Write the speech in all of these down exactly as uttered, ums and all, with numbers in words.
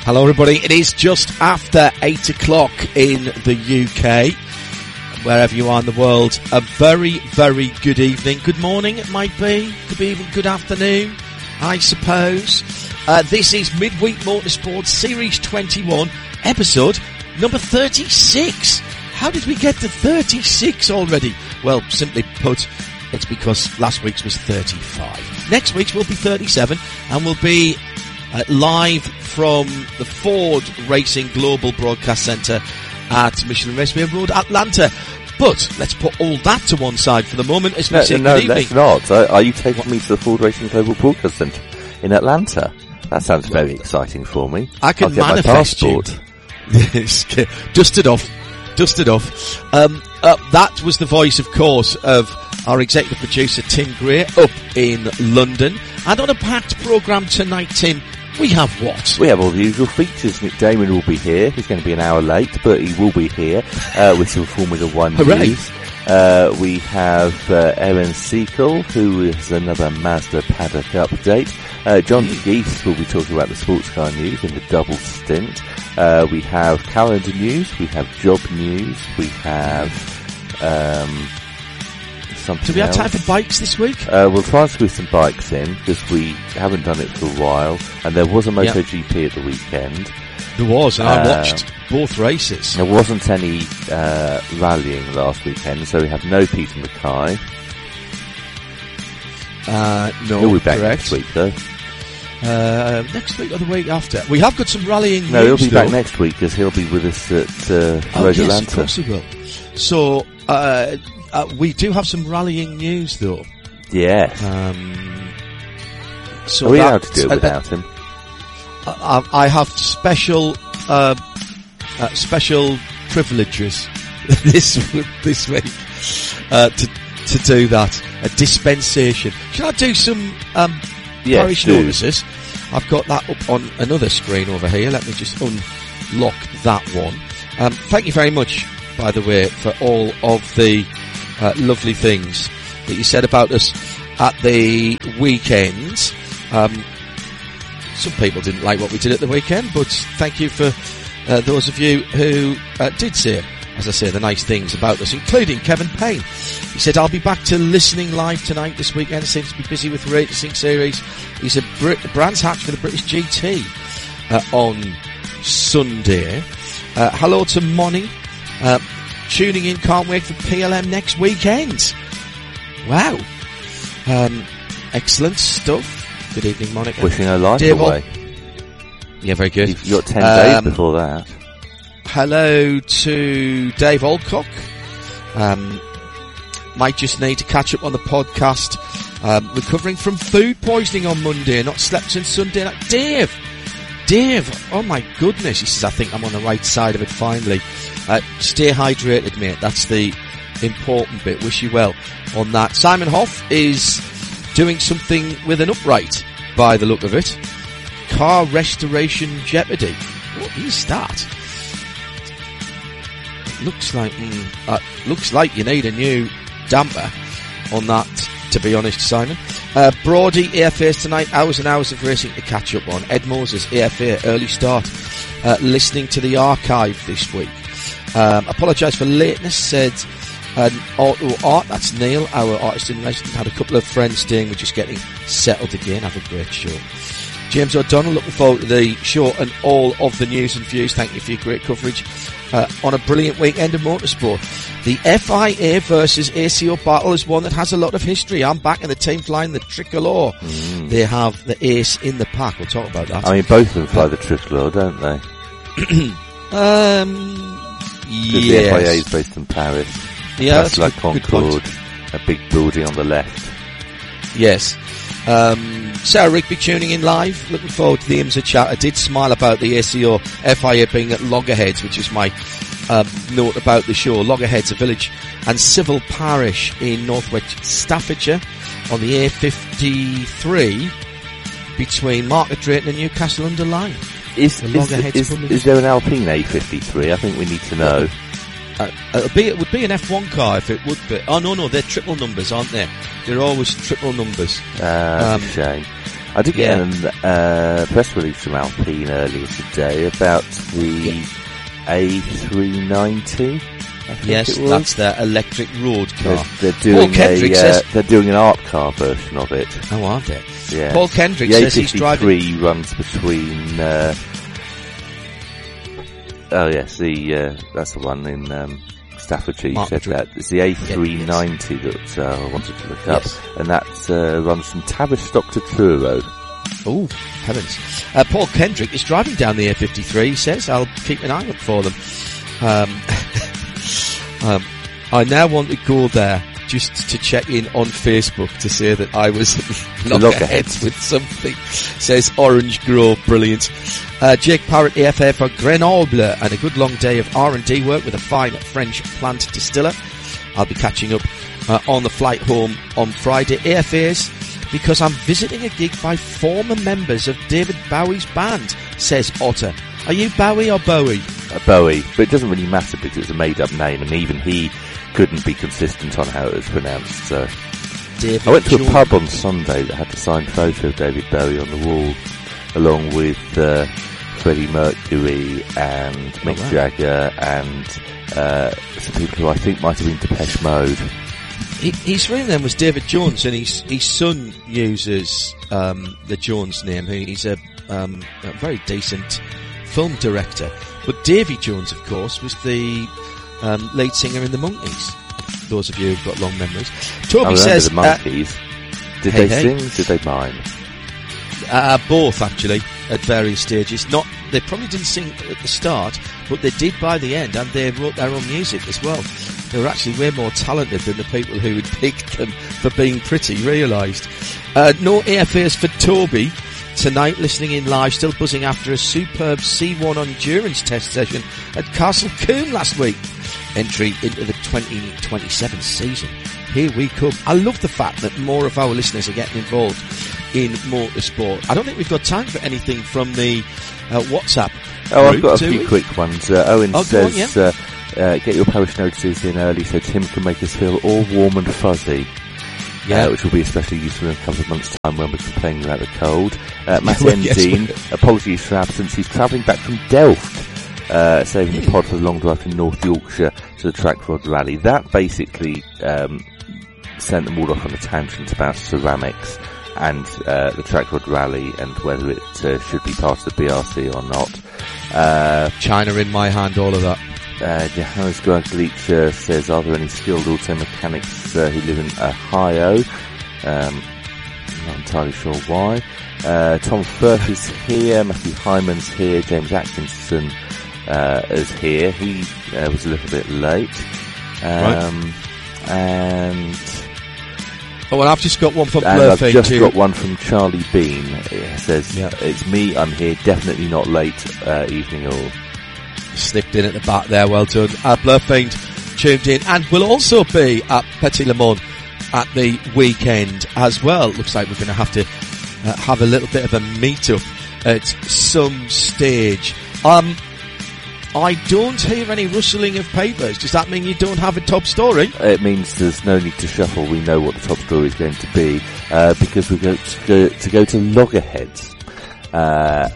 Hello everybody, it is just after eight o'clock in the U K. Wherever you are in the world, a very, very good evening. Good morning it might be, could be even good afternoon, I suppose. Uh, this is Midweek Motorsport Series twenty-one, episode number thirty-six. How did we get to thirty-six already? Well, simply put, it's because last week's was thirty-five. Next week's will be thirty-seven, and we'll be uh, live from the Ford Racing Global Broadcast Centre at Michelin Raceway Road, Atlanta. But let's put all that to one side for the moment as we no, say no, good evening. No, let's not. Are you taking what? me to the Ford Racing Global Broadcast Centre in Atlanta? That sounds very well, exciting for me. I can I'll get manifest my passport. You. Dusted off. Dusted off. Um, uh, that was the voice, of course, of our executive producer, Tim Gray, up in London. And on a packed programme tonight, Tim, we have what? We have all the usual features. Nick Damon will be here. He's going to be an hour late, but he will be here uh, with some Formula One Hooray. news. Uh, we have uh, Erin Seacole, who is another Mazda paddock update. Uh, John mm. Geese will be talking about the sports car news in the double stint. Uh, we have calendar news. We have job news. We have um, something Do we have else. time for bikes this week? Uh, we'll try and squeeze some bikes in because we haven't done it for a while. And there was a MotoGP yep. at the weekend. There was, and uh, I watched both races. There wasn't any uh, rallying last weekend, so we have no Peter Mackay. Uh, no, he'll be back correct. next week, though. Uh, next week or the week after? We have got some rallying no, news, he'll be though. back next week because he'll be with us at uh, oh, Road yes, Atlanta. Of course he will. So, uh, uh, we do have some rallying news, though. Yes. Um, so Are we that, allowed to do it uh, without him? I, I have special, uh, uh, special privileges this this week uh, to to do that. A dispensation. Should I do some um, yes, parish do. notices? I've got that up on another screen over here. Let me just unlock that one. Um, thank you very much, by the way, for all of the uh, lovely things that you said about us at the weekend. Um, Some people didn't like what we did at the weekend, but thank you for uh, those of you who uh, did say, as I say, the nice things about us, including Kevin Payne. He said, I'll be back to listening live tonight this weekend. Seems to be busy with Racing Series. He's a Brit- Brands Hatch for the British G T uh, on Sunday. Uh, hello to Moni. Uh, tuning in, can't wait for P L M next weekend. Wow. Um, excellent stuff. Good evening, Monica. Wishing her life Dave away. Al- yeah, very good. You've got ten um, days before that. Hello to Dave Alcock. Um, might just need to catch up on the podcast. Um, recovering from food poisoning on Monday, not slept since Sunday night. Dave! Dave! Oh my goodness. He says, I think I'm on the right side of it finally. Uh, stay hydrated, mate. That's the important bit. Wish you well on that. Simon Hoff is doing something with an upright, by the look of it. Car restoration jeopardy. What is that? Looks like, mm, uh, looks like you need a new damper on that, to be honest, Simon. Uh, Brody, A F A's tonight, hours and hours of racing to catch up on. Ed Moses, A F A, early start, uh, listening to the archive this week. Um, apologise for lateness, said Um, Auto Art, that's Neil, our artist in residence. Had a couple of friends staying, we're just getting settled again. Have a great show. James O'Donnell, looking forward to the show and all of the news and views. Thank you for your great coverage uh, on a brilliant weekend of motorsport. The F I A versus A C O battle is one that has a lot of history. I'm back in the team flying the Tricolor. Mm. They have the ace in the pack. We'll talk about that. I mean, both of them fly the Tricolor, don't they? um, yes. The F I A is based in Paris. Yeah, that's like Concorde, a big building on the left. Yes. Um, Sarah Rigby tuning in live. Looking forward to the IMSA chat. I did smile about the A C O F I A being at Loggerheads, which is my um, note about the show. Loggerheads, a village and civil parish in northwest Staffordshire on the A fifty-three between Market Drayton and Newcastle under Lyme. Is, is, is, is there an Alpine A fifty-three? I think we need to know. Uh, it'll be, it would be an F one car if it would be. Oh, no, no, they're triple numbers, aren't they? They're always triple numbers. Ah, um, that's a shame. I did Yeah. get a uh, press release from Alpine earlier today about the Yeah. A three ninety. I think Yes, it was. that's their electric road car. They're, they're doing Paul Kendrick a, uh, says- they're doing an art car version of it. Oh, aren't they? Yeah. Paul Kendrick the says he's driving. A fifty-three runs between. Uh, oh yes, the uh, that's the one in um, Staffordshire. You Mark said Madrid. that. It's the A three ninety that uh, I wanted to look up, Yes. and that uh, runs from Tavistock to Truro. Oh, heavens. Uh, Paul Kendrick is driving down the A fifty-three, he says. I'll keep an eye out for them. Um, um, I now want to go there just to check in on Facebook to say that I was loggerheads with something. Says Orange Grove, brilliant. Uh, Jake Parrott, A F A for Grenoble, and a good long day of R and D work with a fine French plant distiller. I'll be catching up uh, on the flight home on Friday. A F As, because I'm visiting a gig by former members of David Bowie's band, says Otter. Are you Bowie or Bowie? Uh, Bowie, but it doesn't really matter because it's a made-up name, and even he couldn't be consistent on how it was pronounced. So David I went to a Jones. pub on Sunday that had a signed photo of David Bowie on the wall, along with uh, Freddie Mercury and Mick wow. Jagger and uh, some people who I think might have been Depeche Mode. He, his real name was David Jones, and his his son uses um, the Jones name. He, he's a, um, a very decent film director. But Davy Jones, of course, was the um, lead singer in the Monkees. Those of you who've got long memories. Toby I remember says the Monkees. Uh, Did hey, they hey. sing? Did they mime? Uh, both, actually, at various stages. Not, they probably didn't sing at the start, but they did by the end, and they wrote their own music as well. They were actually way more talented than the people who had picked them for being pretty realised. Uh, no A F As for Toby tonight, listening in live, still buzzing after a superb C one endurance test session at Castle Combe last week. Entry into the twenty twenty-seven season. Here we come. I love the fact that more of our listeners are getting involved in motorsport. I don't think we've got time for anything from the uh, WhatsApp. Oh, I've group, got a do few we? quick ones. Uh, Owen Oh, go on, says, uh, uh, get your parish notices in early so Tim can make us feel all warm and fuzzy. Yeah. Uh, which will be especially useful in a couple of months' time when we're complaining about the cold. Uh, Matt Well, yes, Endine, apologies for absence. He's travelling back from Delft, uh, saving the pod for the long drive to North Yorkshire to the Track Rod Rally. That basically um, sent them all off on a tangent about ceramics and uh, the Track Rod Rally and whether it uh, should be part of the B R C or not. Uh, China in my hand, all of that. uh, Johannes Graglic uh, says, are there any skilled auto mechanics uh, who live in Ohio? Um, not entirely sure why. Uh, Tom Firth is here, Matthew Hyman's here, James Atkinson uh, is here. He uh, was a little bit late. Um, Right. And... Oh, well, I've just got one from And I've Blurfade just too. got one from Charlie Bean. It says, Yeah. it's me, I'm here, definitely not late, uh, evening all. Slipped in at the back there, well done. Uh, Blurfiend tuned in, and will also be at Petit Le Mans at the weekend as well. Looks like we're going to have to uh, have a little bit of a meet-up at some stage. Um, I don't hear any rustling of papers. Does that mean you don't have a top story? It means there's no need to shuffle. We know what the top story is going to be, uh, because we're going to go to, go to loggerheads. Uh,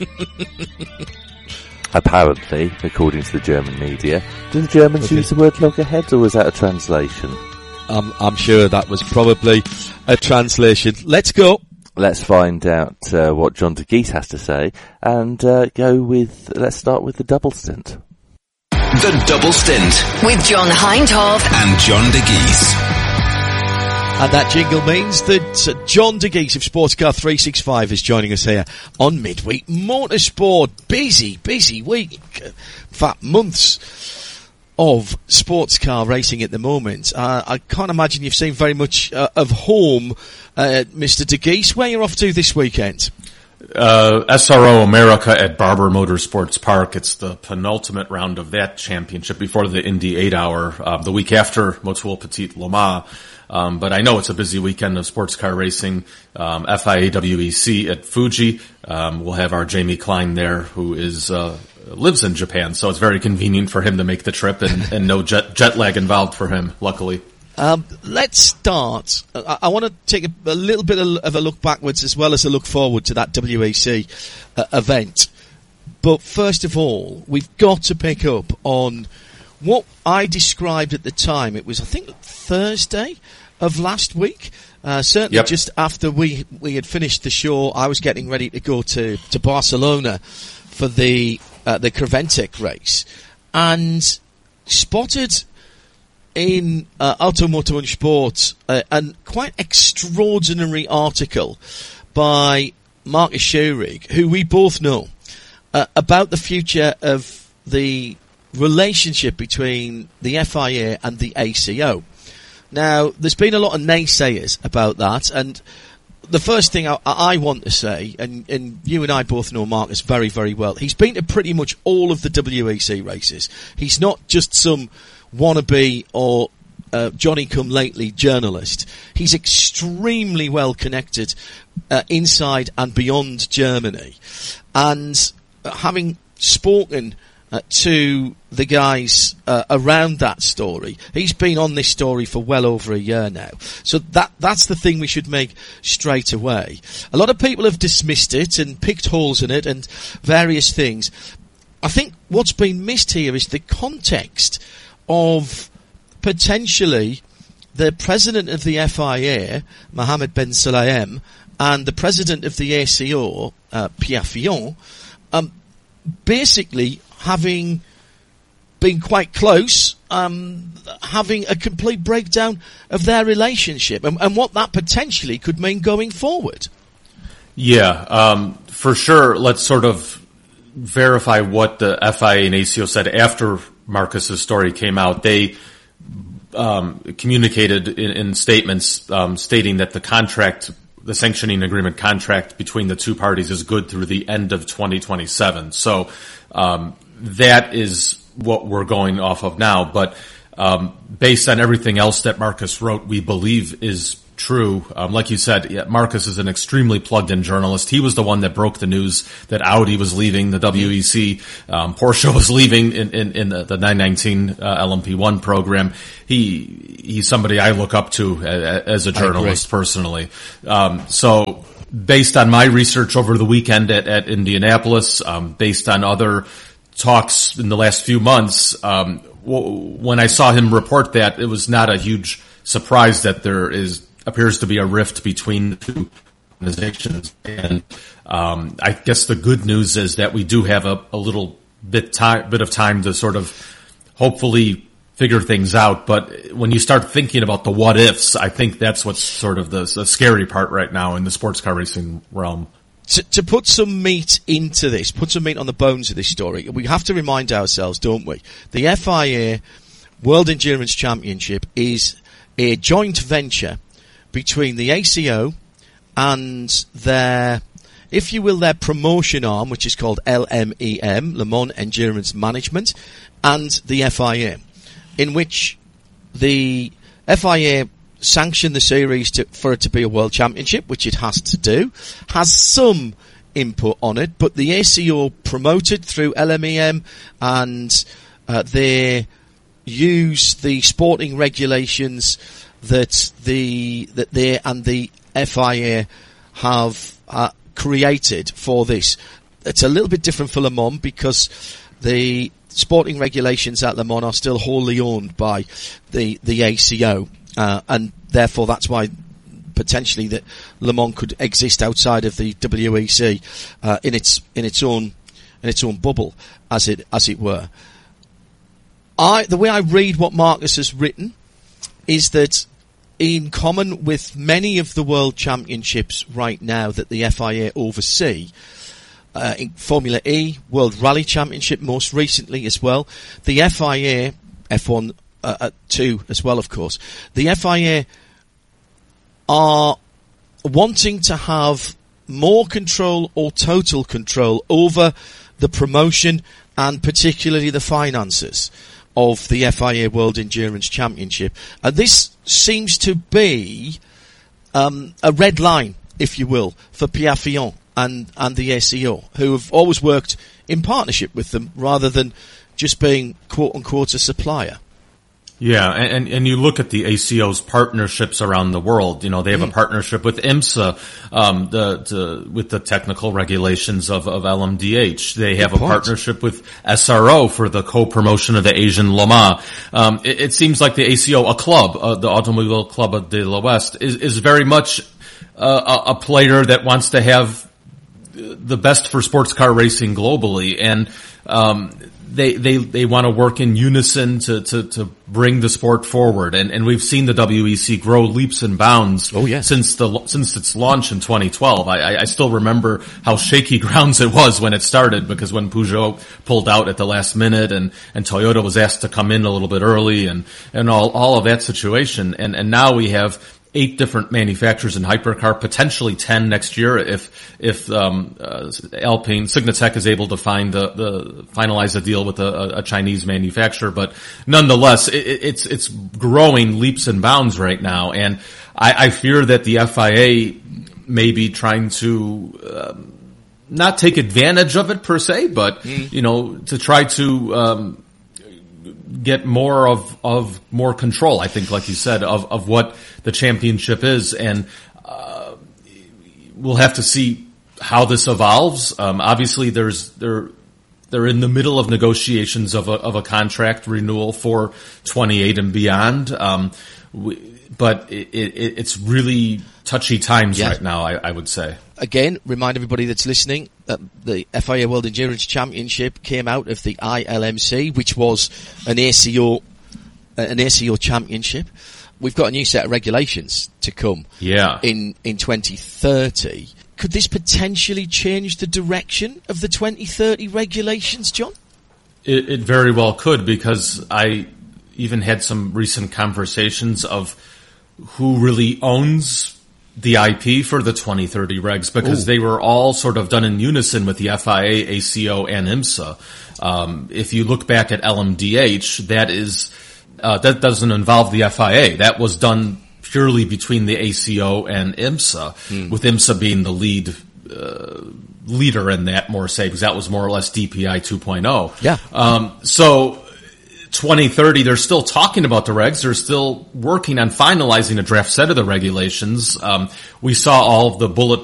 apparently, according to the German media. Do the Germans Okay. use the word loggerheads, or was that a translation? Um, I'm sure that was probably a translation. Let's go. Let's find out uh, what John de Geese has to say, and uh, go with. Let's start with the double stint. The Double Stint With John Hindhaugh and John de Geese. And that jingle means that uh, John de Geese of Sportscar three sixty-five is joining us here on Midweek Motorsport. Busy, busy week. In fact, months of sports car racing at the moment. Uh, I can't imagine you've seen very much uh, of home, uh, Mister de Geese. Where you're off to this weekend? Uh, S R O America at Barber Motorsports Park. It's the penultimate round of that championship before the Indy eight hour, uh, the week after Motul Petit Le Mans. Um, but I know it's a busy weekend of sports car racing. Um, F I A W E C at Fuji. Um, we'll have our Jamie Klein there, who is, uh, lives in Japan. So it's very convenient for him to make the trip and, and no jet, jet lag involved for him, luckily. Um, let's start. I, I want to take a, a little bit of, of a look backwards as well as a look forward to that W E C uh, event. But first of all, we've got to pick up on what I described at the time. It was, I think, Thursday of last week. Uh, certainly yep. just after we we had finished the show, I was getting ready to go to, to Barcelona for the uh, the Creventic race, and spotted in uh, Automoto and Sport uh, a quite extraordinary article by Marcus Schurig, who we both know, uh, about the future of the relationship between the F I A and the A C O. Now, there's been a lot of naysayers about that, and the first thing I, I want to say, and, and you and I both know Marcus very, very well, he's been to pretty much all of the W E C races. He's not just some wannabe or uh, Johnny-come-lately journalist. He's extremely well connected uh, inside and beyond Germany. And uh, having spoken Uh, to the guys uh, around that story, he's been on this story for well over a year now. So that that's the thing we should make straight away. A lot of people have dismissed it and picked holes in it and various things. I think what's been missed here is the context of potentially the president of the F I A, Mohammed Ben Sulayem, and the president of the A C O, uh, Pierre Fillon, um, basically having been quite close, um, having a complete breakdown of their relationship and, and what that potentially could mean going forward. Yeah, um, for sure. Let's sort of verify what the F I A and A C O said after Marcus's story came out. They um, communicated in, in statements um, stating that the contract, the sanctioning agreement contract between the two parties is good through the end of twenty twenty-seven. So um, that is what we're going off of now. But um, based on everything else that Marcus wrote, we believe is true. Um, like you said, yeah, Marcus is an extremely plugged-in journalist. He was the one that broke the news that Audi was leaving the W E C, um, Porsche was leaving in, in, in the, the nine nineteen uh, L M P one program. He he's somebody I look up to as, as a journalist personally. Um, so based on my research over the weekend at, at Indianapolis, um, based on other talks in the last few months, um, w- when I saw him report that, it was not a huge surprise that there is appears to be a rift between the two organizations. And um, I guess the good news is that we do have a, a little bit time, bit of time to sort of hopefully figure things out. But when you start thinking about the what ifs, I think that's what's sort of the, the scary part right now in the sports car racing realm. To, to put some meat into this, put some meat on the bones of this story, we have to remind ourselves, don't we? The F I A World Endurance Championship is a joint venture between the A C O and their, if you will, their promotion arm, which is called L M E M, Le Mans Endurance Management, and the F I A, in which the F I A sanctioned the series to, for it to be a world championship, which it has to do, has some input on it, but the A C O promoted through L M E M, and uh, they use the sporting regulations that the that they and the F I A have uh, created for this. It's a little bit different for Le Mans because the sporting regulations at Le Mans are still wholly owned by the the A C O, uh, and therefore that's why potentially that Le Mans could exist outside of the W E C uh, in its in its own in its own bubble, as it as it were. I the way I read what Marcus has written is that, in common with many of the world championships right now that the F I A oversee, uh, in Formula E, World Rally Championship most recently as well, the F I A, F one uh, uh, two as well, of course, the F I A are wanting to have more control or total control over the promotion and particularly the finances of the F I A World Endurance Championship. And this seems to be um, a red line, if you will, for Pierre Fillon and, and the A C O, who have always worked in partnership with them rather than just being quote-unquote a supplier. Yeah, and, and you look at the A C O's partnerships around the world. You know, they have mm. a partnership with IMSA, um, the, the with the technical regulations of, of L M D H. They have Good a point. partnership with S R O for the co-promotion of the Asian Le Mans. Um, it, it seems like the A C O, a club, uh, the Automobile Club de l'Ouest, is, is very much uh, a, a player that wants to have the best for sports car racing globally, and um, they they they want to work in unison to to to bring the sport forward, and and we've seen the W E C grow leaps and bounds. Oh yeah. since the since its launch in twenty twelve. I I still remember how shaky grounds it was when it started, because when Peugeot pulled out at the last minute, and and Toyota was asked to come in a little bit early, and and all all of that situation, and and now we have eight different manufacturers in hypercar, potentially ten next year if if um uh, Alpine Signatech is able to find the the finalize a deal with a, a Chinese manufacturer. But nonetheless, it, it's it's growing leaps and bounds right now, and I, I fear that the F I A may be trying to um, not take advantage of it per se, but mm. you know, to try to um get more of, of more control, I think, like you said, of, of what the championship is. And, uh, we'll have to see how this evolves. Um, obviously there's, they're, they're in the middle of negotiations of a, of a contract renewal for twenty-eight and beyond. Um, we, but it, it, it's really touchy times yeah. right now, I, I would say. Again, remind everybody that's listening that the F I A World Endurance Championship came out of the I L M C, which was an A C O, an A C O championship. We've got a new set of regulations to come yeah. in, in twenty thirty. Could this potentially change the direction of the twenty thirty regulations, John? It, it very well could, because I even had some recent conversations of who really owns the I P for the twenty thirty regs, because Ooh. they were all sort of done in unison with the F I A, A C O, and IMSA. Um, if you look back at L M D H, that is, uh, that doesn't involve the F I A. That was done purely between the A C O and IMSA, hmm. with IMSA being the lead, uh, leader in that, more say, because that was more or less D P I two point oh. Yeah. Um, so, twenty thirty, they're still talking about the regs. They're still working on finalizing a draft set of the regulations. Um, we saw all of the bullet